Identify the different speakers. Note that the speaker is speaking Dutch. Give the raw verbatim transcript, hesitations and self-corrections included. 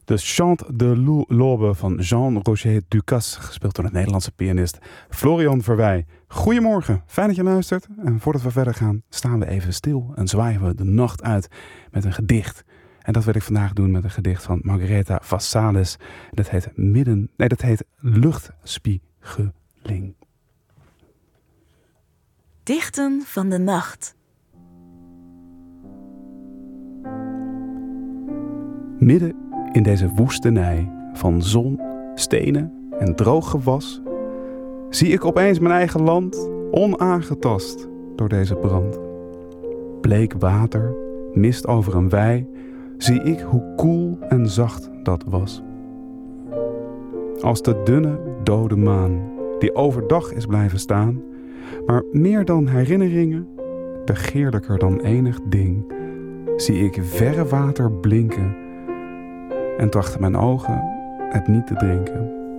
Speaker 1: De Chant de l'Aube van Jean-Roger Ducasse, gespeeld door de Nederlandse pianist Florian Verwij. Goedemorgen, fijn dat je luistert. En voordat we verder gaan, staan we even stil en zwaaien we de nacht uit met een gedicht. En dat wil ik vandaag doen met een gedicht van Margaretha Vassales. Dat heet midden, nee, dat heet Luchtspiegeling.
Speaker 2: Dichten van de nacht.
Speaker 1: Midden in deze woestenij van zon, stenen en droog gewas zie ik opeens mijn eigen land onaangetast door deze brand. Bleek water, mist over een wei, zie ik hoe koel en zacht dat was. Als de dunne, dode maan die overdag is blijven staan, maar meer dan herinneringen, begeerlijker dan enig ding, zie ik verre water blinken en trachten mijn ogen het niet te drinken.